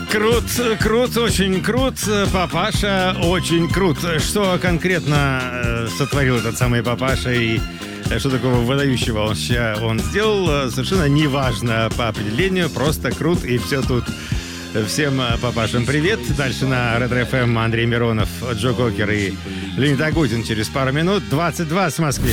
Крут, очень крут. Папаша очень крут. Что конкретно сотворил этот самый папаша и что такого выдающего он сделал, совершенно неважно по определению, просто крут и все тут. Всем папашам привет. Дальше на Ретро-ФМ Андрей Миронов, Джо Кокер и Леонид Агутин через пару минут. 22 в Москве.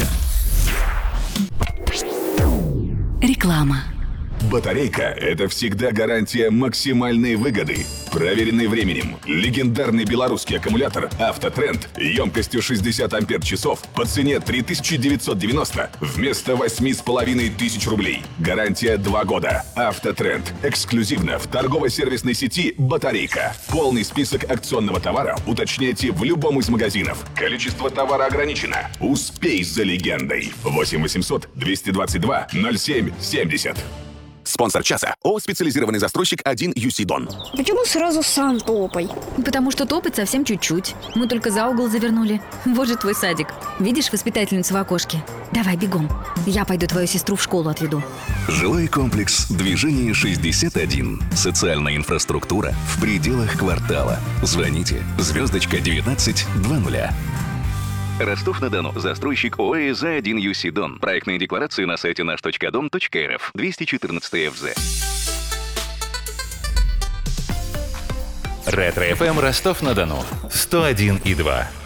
Реклама. Батарейка – это всегда гарантия максимальной выгоды. Проверенный временем, легендарный белорусский аккумулятор «Автотренд» емкостью 60 ампер-часов по цене 3990 вместо 8500 рублей. Гарантия 2 года. «Автотренд» эксклюзивно в торгово-сервисной сети «Батарейка». Полный список акционного товара уточняйте в любом из магазинов. Количество товара ограничено. Успей за легендой. 8 800 222 07 70. Спонсор часа. ООО «Специализированный застройщик 1 UC Дон». Почему сразу сам топай? Потому что топать совсем чуть-чуть. Мы только за угол завернули. Вот же твой садик. Видишь воспитательницу в окошке? Давай бегом. Я пойду твою сестру в школу отведу. Жилой комплекс «Движение 61». Социальная инфраструктура в пределах квартала. Звоните *1920. Ростов-на-Дону. Застройщик ОАЭ «За1 ЮСИ Дон». Проектные декларации на сайте наш.дом.рф. 214 ФЗ. Ретро-ФМ Ростов-на-Дону. 101,2.